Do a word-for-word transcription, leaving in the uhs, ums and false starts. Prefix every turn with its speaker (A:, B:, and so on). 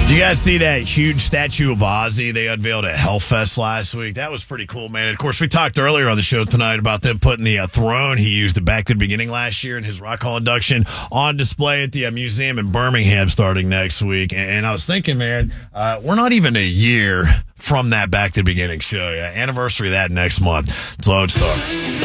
A: Did you guys see that huge statue of Ozzy they unveiled at Hellfest last week? That was pretty cool, man. Of course, we talked earlier on the show tonight about them putting the uh, throne he used back to the beginning last year in his Rock Hall induction on display at the uh, museum in Birmingham starting next week. And, and I was thinking, man, uh, we're not even a year from that Back to the Beginning show. Yeah, anniversary of that next month. It's Lodestar.